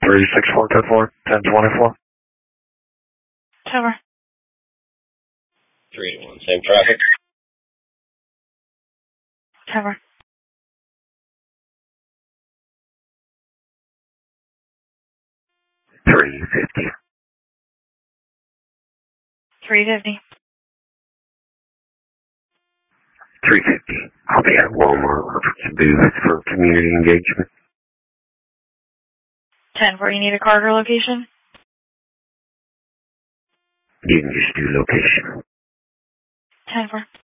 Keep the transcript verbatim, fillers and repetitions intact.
three six four two four, ten twenty-four. Tower. three to one, same traffic. Tower. three fifty. three fifty. three fifty. I'll be at Walmart for some booths for community engagement. ten four, you need a Carter location? You can just do location. ten four.